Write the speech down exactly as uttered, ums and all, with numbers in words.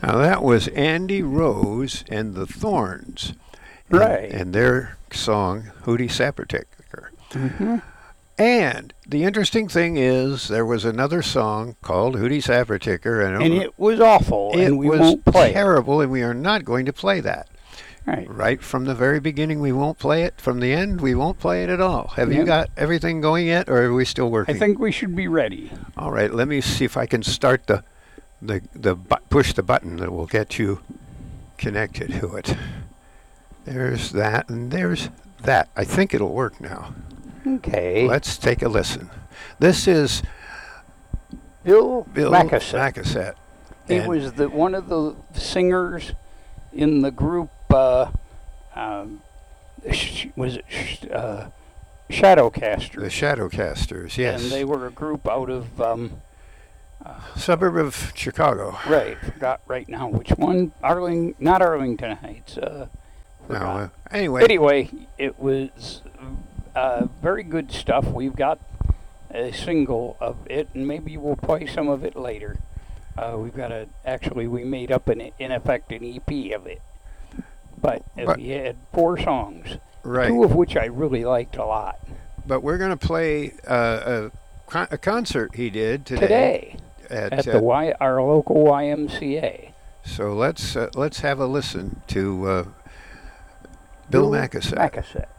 Now that was Andy Rose and the Thorns, and, Right. and their song "Hootie Sapperticker." Mm-hmm. And the interesting thing is, there was another song called "Hootie Sapperticker," and, And it was awful, it and we was won't play it. terrible, and we are not going to play that. Right. Right from the very beginning, we won't play it. From the end, we won't play it at all. Have you Yep. got everything going yet, or are we still I working? think we should be ready. All right, let me see if I can start the, the, the bu- push the button that will get you connected to it. There's that, and there's that. I think it'll work now. Okay. Let's take a listen. This is Bill, Bill Macassette. Macassette. He And- was the one of the singers in the group. Uh, um, sh- was it sh- uh, Shadowcasters? The Shadowcasters, yes. And they were a group out of um, Suburb of Chicago. right. Forgot right now which one. Arling, not Arlington Heights. Uh, No, forgot. uh, anyway, Anyway, it was uh, very good stuff. We've got a single of it, and maybe we'll play some of it later. Uh, we've got a actually we made up an in effect an E P of it, but, uh, But- we had four songs, right. two of which I really liked a lot. But we're going to play uh, a, con- a concert he did today. Today At, at uh, the y, our local Y M C A. So let's uh, let's have a listen to uh, Bill Macassette. Macassette.